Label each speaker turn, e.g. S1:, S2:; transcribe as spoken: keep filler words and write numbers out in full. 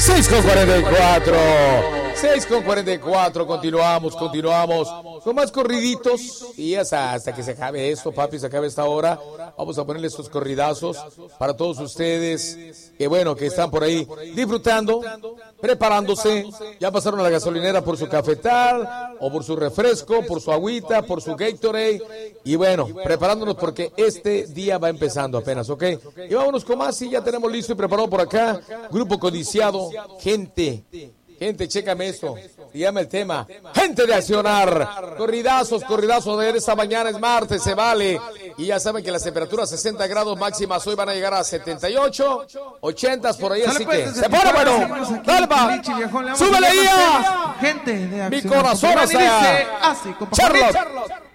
S1: seis con cuarenta y cuatro. seis con cuarenta y cuatro. Continuamos, continuamos. Con más corriditos. Y hasta, hasta que se acabe esto, papi, se acabe esta hora. Vamos a ponerle estos corridazos para todos ustedes. Que bueno, que están por ahí disfrutando, preparándose. Ya pasaron a la gasolinera por su cafetal, o por su refresco, por su agüita, por su Gatorade. Y bueno, preparándonos porque este día va empezando apenas, ¿ok? Y vámonos con más. Sí, ya tenemos listo y preparado por acá. Grupo codiciado. Gente, gente, chécame esto. Se llama el tema Gente de Accionar. Corridazos, corridazos de esta mañana. Es martes, se vale. Y ya saben que las temperaturas sesenta grados máximas hoy van a llegar a setenta y ocho, ochenta por ahí. Así que se pone bueno. Dalma, súbele ya.
S2: Gente de Accionar.
S1: Mi corazón hasta
S2: así,
S1: Charlotte.